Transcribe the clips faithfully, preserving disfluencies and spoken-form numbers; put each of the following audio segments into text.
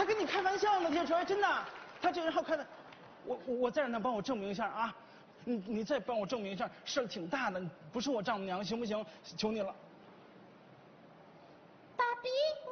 他跟你开玩笑呢，铁锤，真的，他这人好看的，我我我再让他帮我证明一下啊，你你再帮我证明一下，事儿挺大的，不是我丈母娘，行不行？求你了。 大比，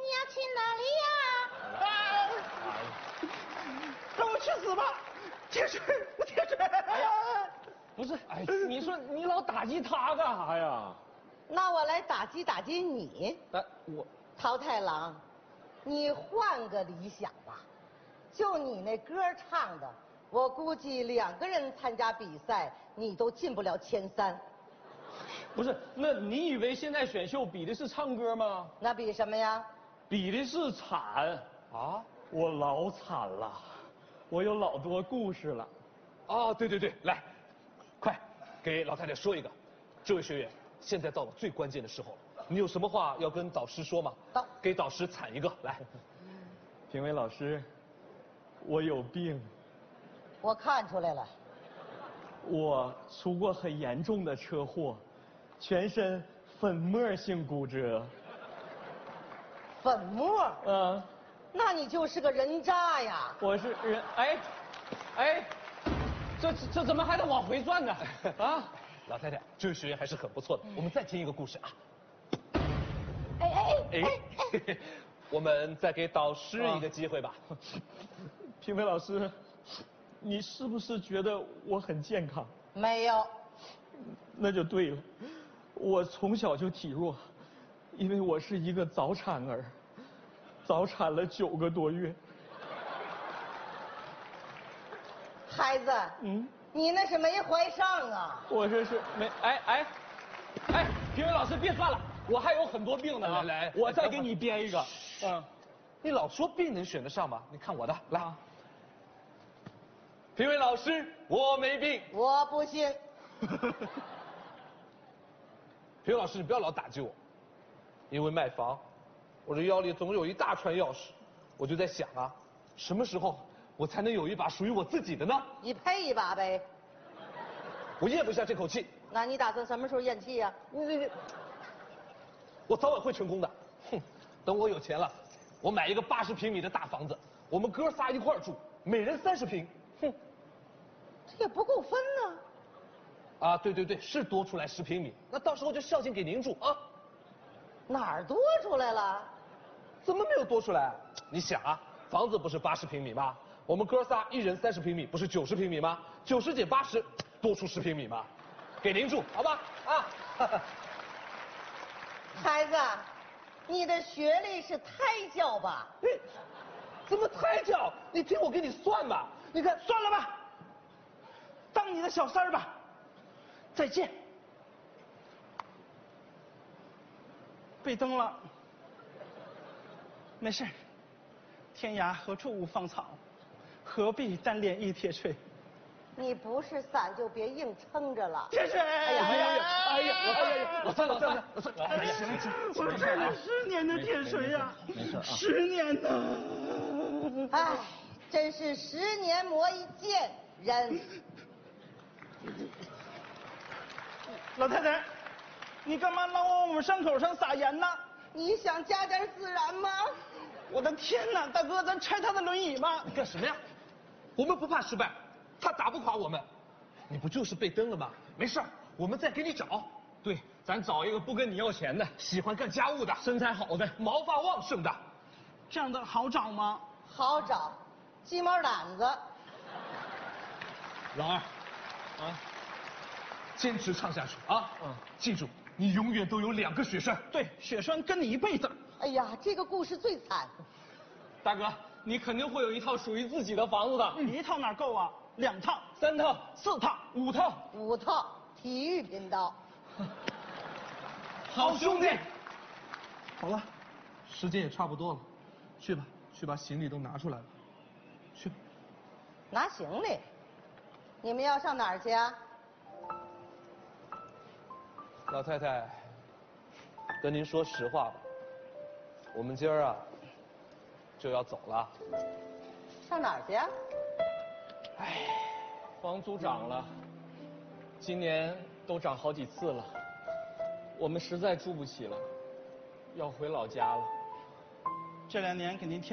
你要去哪里呀？ 啊！让我去死吧，铁锤，铁锤！哎呀， 不是，哎，你说你老打击他干啥呀？ 那我来打击打击你。 哎，我桃太郎，你换个理想吧，就你那歌唱的，我估计两个人参加比赛，你都进不了前三。 不是，那你以为现在选秀比的是唱歌吗？ 那比什么呀？ 比的是惨啊！我老惨了，我有老多故事了。 哦，对对对，来，快给老太太说一个。这位学员，现在到了最关键的时候了，你有什么话要跟导师说吗？ 导给导师惨一个，来。 评委老师，我有病， 我看出来了。 我出过很严重的车祸，全身粉末性骨折。 粉末？ 嗯， 那你就是个人渣呀！ 我是人，哎，哎，这这怎么还得往回转呢？啊！ 老太太，这位学员还是很不错的。我们再听一个故事啊。 哎哎哎，哎我们再给导师一个机会吧。 评委老师，你是不是觉得我很健康？ 没有。 那就对了，我从小就体弱，因为我是一个早产儿，早产了九个多月。 孩子， 嗯， 你那是没怀上啊！ 我这是没哎哎哎，评委老师别算了，我还有很多病呢啊！ 来来我再给你编一个。嗯， 你老说病能选得上吗？你看我的，来。啊、评委老师，我没病。 我不信。 评委老师，你不要老打击我，因为卖房，我这腰里总有一大串钥匙，我就在想啊，什么时候我才能有一把属于我自己的呢？ 你配一把呗。 我咽不下这口气。 那你打算什么时候咽气呀？ 你你你，我早晚会成功的。哼，等我有钱了，我买一个八十平米的大房子，我们哥仨一块儿住，每人三十平。哼， 这也不够分呢。 啊，对对对，是多出来十平米，那到时候就孝敬给您住啊。 哪儿多出来了？ 怎么没有多出来？你想啊，房子不是八十平米吗？我们哥仨一人三十平米，不是九十平米吗？九十减八十，多出十平米吗？给您住，好吧？啊。 孩子，你的学历是胎教吧？ 你怎么胎教？你听我给你算吧。你看， 算了吧，当你的小三儿吧。再见。被蹬了，没事，天涯何处无芳草，何必单恋一铁锤。 你不是伞就别硬撑着了。 铁锤！哎呀哎呀哎呀哎呀！我算了算了，我算了。 哎呀，我这了十年的铁锤呀， 没事啊， 十年呐！ 哎，真是十年磨一剑人。 老太太，你干嘛老往我们伤口上撒盐呢？ 你想加点孜然吗？ 我的天哪，大哥，咱拆他的轮椅吧！ 你干什么呀？我们不怕失败，他打不垮我们。你不就是被蹬了吗？没事儿，我们再给你找。 对，咱找一个不跟你要钱的， 喜欢干家务的， 身材好的， 毛发旺盛的。 这样的好找吗？ 好找，鸡毛掸子。 老二，啊， 坚持唱下去啊！嗯，记住，你永远都有两个雪山。 对，雪山跟你一辈子。 哎呀，这个故事最惨。 大哥，你肯定会有一套属于自己的房子的。 你一套哪够啊？两套、 三套、 四套、 五套。 五套，体育频道。 好兄弟。 好了，时间也差不多了，去吧，去把行李都拿出来了，去。 拿行李？你们要上哪儿去啊？ 老太太，跟您说实话吧，我们今儿啊就要走了。 上哪儿去啊？ 唉，房租涨了，今年都涨好几次了，我们实在住不起了，要回老家了。 这两年给您添。